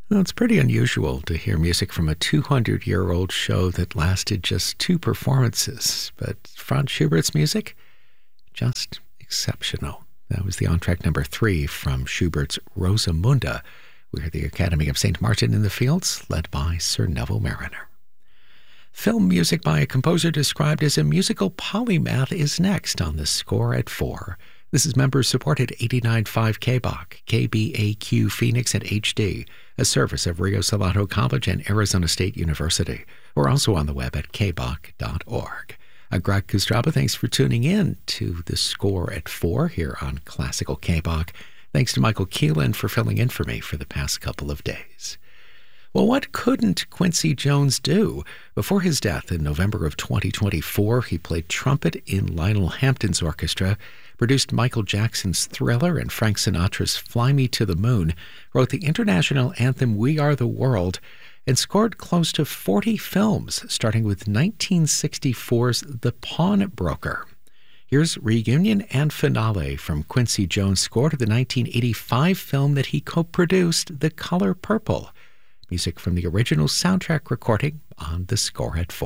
Well, it's pretty unusual to hear music from a 200-year-old show that lasted just two performances, but Franz Schubert's music, just exceptional. That was the on-track number 3 from Schubert's Rosamunde. We heard the Academy of St. Martin in the Fields, led by Sir Neville Marriner. Film music by a composer described as a musical polymath is next on The Score at 4. This is member-supported 89.5 KBOC, KBAQ Phoenix and HD, a service of Rio Salado College and Arizona State University. We're also on the web at kbok.org. I'm Greg Kustraba. Thanks for tuning in to The Score at 4 here on Classical KBOC. Thanks to Michael Keelan for filling in for me for the past couple of days. Well, what couldn't Quincy Jones do? Before his death in November of 2024, he played trumpet in Lionel Hampton's orchestra, produced Michael Jackson's Thriller and Frank Sinatra's Fly Me to the Moon, wrote the international anthem We Are the World, and scored close to 40 films, starting with 1964's The Pawnbroker. Here's Reunion and Finale from Quincy Jones' score to the 1985 film that he co-produced, The Color Purple. Music from the original soundtrack recording on The Score at 4.